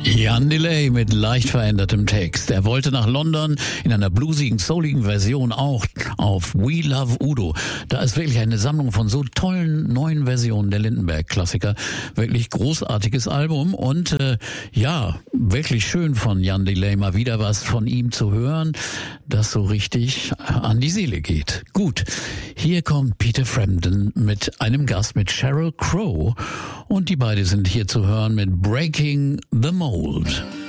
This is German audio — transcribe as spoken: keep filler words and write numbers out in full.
Jan Delay mit leicht verändertem Text. Er wollte nach London in einer bluesigen, souligen Version auch auf We Love Udo. Da ist wirklich eine Sammlung von so tollen neuen Versionen der Lindenberg-Klassiker. Wirklich großartiges Album und äh, ja, wirklich schön von Jan Delay mal wieder was von ihm zu hören, das so richtig an die Seele geht. Gut, hier kommt Peter Frampton mit einem Gast, mit Sheryl Crow, und die beiden sind hier zu hören mit Breaking the Mold.